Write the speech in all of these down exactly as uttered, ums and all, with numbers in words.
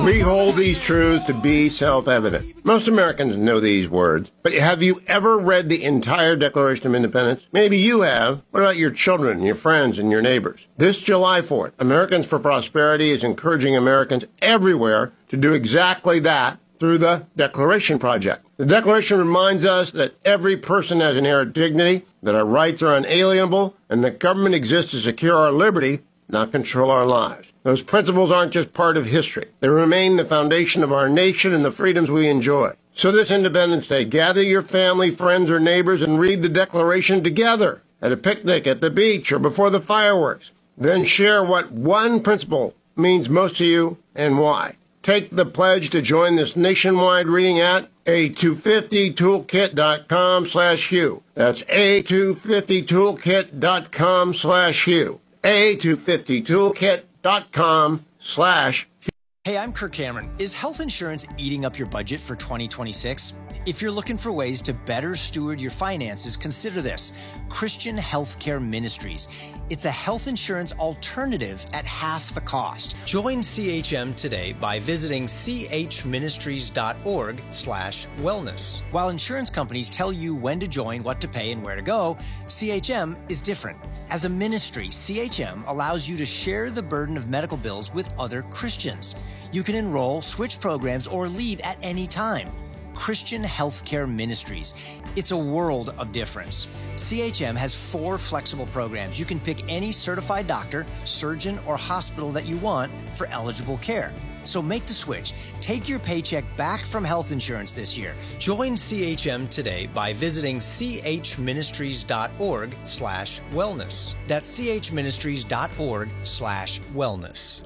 We hold these truths to be self-evident. Most Americans know these words, but have you ever read the entire Declaration of Independence? Maybe you have. What about your children, your friends, and your neighbors? This July fourth, Americans for Prosperity is encouraging Americans everywhere to do exactly that through the Declaration Project. The Declaration reminds us that every person has inherent dignity, that our rights are unalienable, and that government exists to secure our liberty, not control our lives. Those principles aren't just part of history. They remain the foundation of our nation and the freedoms we enjoy. So this Independence Day, gather your family, friends, or neighbors and read the Declaration together at a picnic, at the beach, or before the fireworks. Then share what one principle means most to you and why. Take the pledge to join this nationwide reading at a two fifty toolkit dot com slash Hugh. That's a two fifty toolkit dot com slash Hugh. a two fifty toolkit dot com slash Hugh. Hey, I'm Kirk Cameron. Is health insurance eating up your budget for twenty twenty-six? If you're looking for ways to better steward your finances, consider this: Christian Healthcare Ministries. It's a health insurance alternative at half the cost. Join C H M today by visiting chministries.org slash wellness. While insurance companies tell you when to join, what to pay, and where to go, C H M is different. As a ministry, C H M allows you to share the burden of medical bills with other Christians. You can enroll, switch programs, or leave at any time. Christian Healthcare Ministries. It's a world of difference. C H M has four flexible programs. You can pick any certified doctor, surgeon, or hospital that you want for eligible care. So make the switch. Take your paycheck back from health insurance this year. Join C H M today by visiting chministries.org slash wellness. That's chministries.org slash wellness.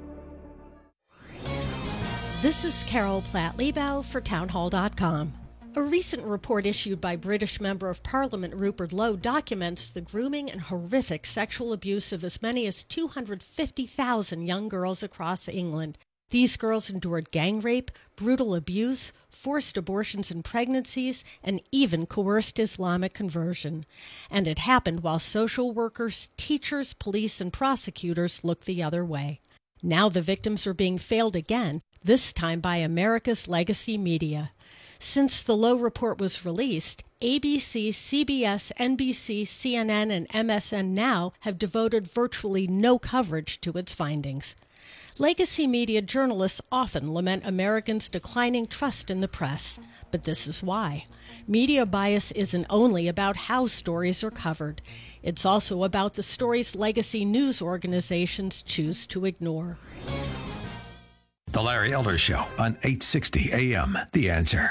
This is Carol Platt-Liebau for townhall dot com. A recent report issued by British Member of Parliament Rupert Lowe documents the grooming and horrific sexual abuse of as many as two hundred fifty thousand young girls across England. These girls endured gang rape, brutal abuse, forced abortions and pregnancies, and even coerced Islamic conversion. And it happened while social workers, teachers, police, and prosecutors looked the other way. Now the victims are being failed again, this time by America's legacy media. Since the Lowe report was released, A B C, C B S, N B C, C N N, and M S N Now have devoted virtually no coverage to its findings. Legacy media journalists often lament Americans' declining trust in the press, but this is why. Media bias isn't only about how stories are covered. It's also about the stories legacy news organizations choose to ignore. The Larry Elder Show on eight sixty A M. The Answer.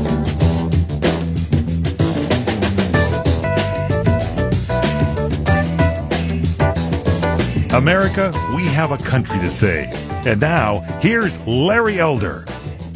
America, we have a country to save. And now, here's Larry Elder.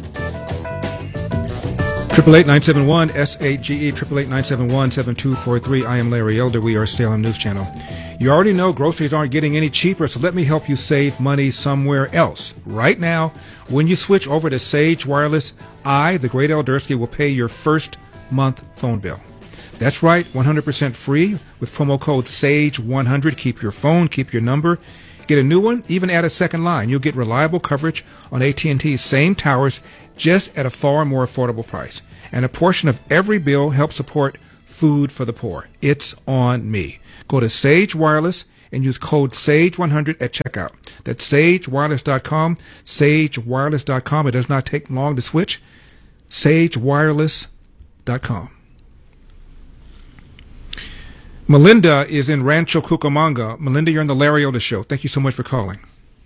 Triple eight nine seven one S A G E triple eight nine seven one seven two four three. I am Larry Elder. We are Salem News Channel. You already know groceries aren't getting any cheaper, so let me help you save money somewhere else. Right now, when you switch over to Sage Wireless, I, the Great Eldersky, will pay your first month phone bill. That's right, one hundred percent free with promo code SAGE one hundred. Keep your phone, keep your number. Get a new one, even add a second line. You'll get reliable coverage on A T and T's same towers, just at a far more affordable price. And a portion of every bill helps support food for the poor. It's on me. Go to Sage Wireless and use code SAGE one hundred at checkout. That's sage wireless dot com, sage wireless dot com. It does not take long to switch. sage wireless dot com. Melinda is in Rancho Cucamonga. Melinda, you're on the Larry Elder Show. Thank you so much for calling.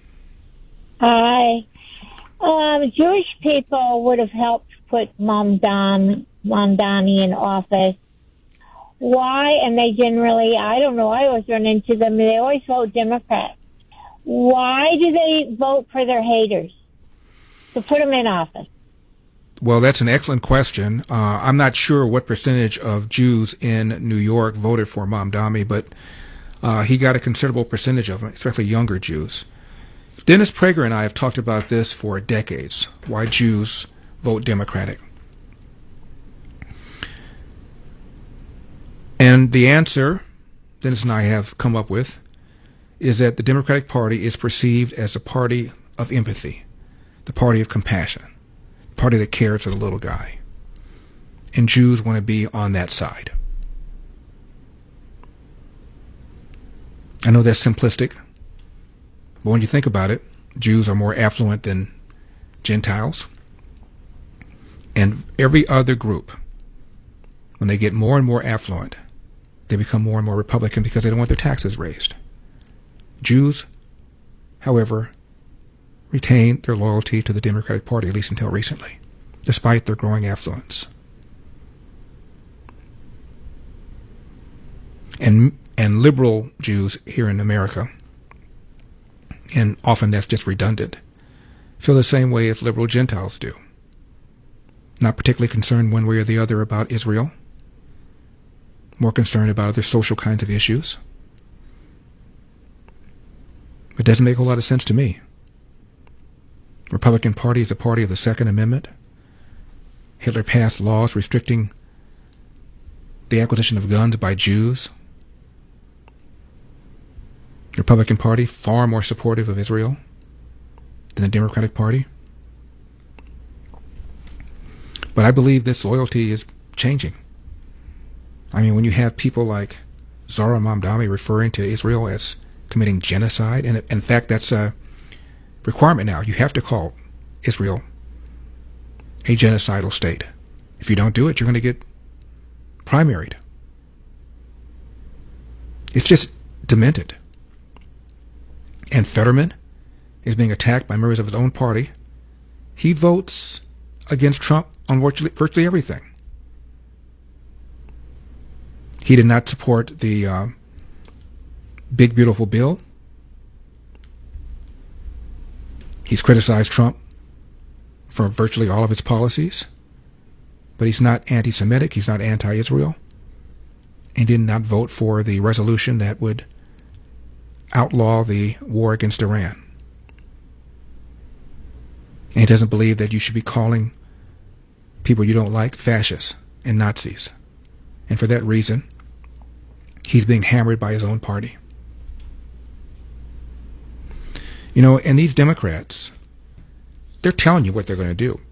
Hi. Um, Jewish people would have helped put Mamdani in office. Why? And they generally, I don't know, I always run into them. They always vote Democrat. Why do they vote for their haters to put them in office? Well, that's an excellent question. Uh, I'm not sure what percentage of Jews in New York voted for Mamdani, but uh, he got a considerable percentage of them, especially younger Jews. Dennis Prager and I have talked about this for decades, why Jews vote Democratic. And the answer Dennis and I have come up with is that the Democratic Party is perceived as a party of empathy. The the party of compassion, the party that cares for the little guy. And Jews want to be on that side. I know that's simplistic, but when you think about it, Jews are more affluent than Gentiles. And every other group, when they get more and more affluent, they become more and more Republican because they don't want their taxes raised. Jews, however, retain their loyalty to the Democratic Party, at least until recently, despite their growing affluence. And and liberal Jews here in America, and often that's just redundant, feel the same way as liberal Gentiles do. Not particularly concerned one way or the other about Israel, more concerned about other social kinds of issues. It doesn't make a whole lot of sense to me. Republican Party is a party of the Second Amendment. Hitler passed laws restricting the acquisition of guns by Jews. The Republican Party, far more supportive of Israel than the Democratic Party. But I believe this loyalty is changing. I mean, when you have people like Zara Mamdani referring to Israel as committing genocide, and in fact, that's a requirement now. You have to call Israel a genocidal state. If you don't do it, you're going to get primaried. It's just demented. And Fetterman is being attacked by members of his own party. He votes against Trump on virtually, virtually everything. He did not support the uh, Big Beautiful Bill. He's criticized Trump for virtually all of his policies, but he's not anti-Semitic, he's not anti-Israel, and did not vote for the resolution that would outlaw the war against Iran. And he doesn't believe that you should be calling people you don't like fascists and Nazis. And for that reason, he's being hammered by his own party. You know, and these Democrats, they're telling you what they're going to do.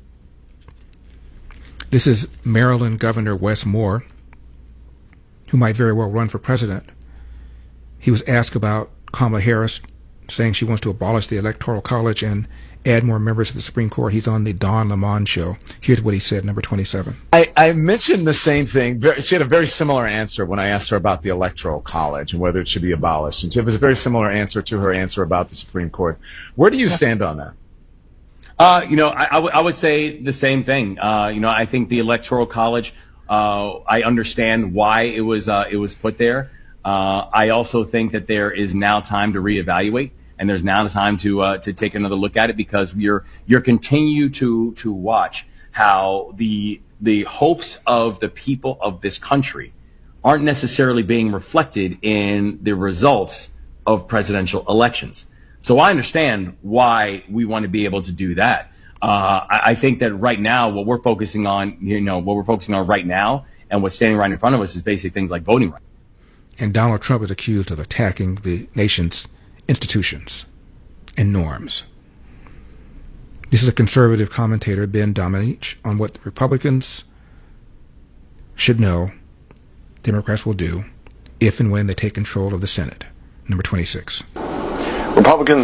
This is Maryland Governor Wes Moore, who might very well run for president. He was asked about Kamala Harris saying she wants to abolish the Electoral College and add more members to the Supreme Court. He's on the Don Lemon show. Here's what he said, number twenty-seven. I, I mentioned the same thing. She had a very similar answer when I asked her about the Electoral College and whether it should be abolished. And it was a very similar answer to her answer about the Supreme Court. Where do you stand on that? Uh, you know, I, I, w- I would say the same thing. Uh, you know, I think the Electoral College, uh, I understand why it was uh, it was put there. Uh, I also think that there is now time to reevaluate, and there's now time to uh, to take another look at it, because you're you're continue to to watch how the the hopes of the people of this country aren't necessarily being reflected in the results of presidential elections. So I understand why we want to be able to do that. Uh, I, I think that right now, what we're focusing on, you know, what we're focusing on right now, and what's standing right in front of us is basic things like voting rights. And Donald Trump is accused of attacking the nation's institutions and norms. This is a conservative commentator, Ben Domenech, on what the Republicans should know Democrats will do if and when they take control of the Senate. Number twenty-six. Republicans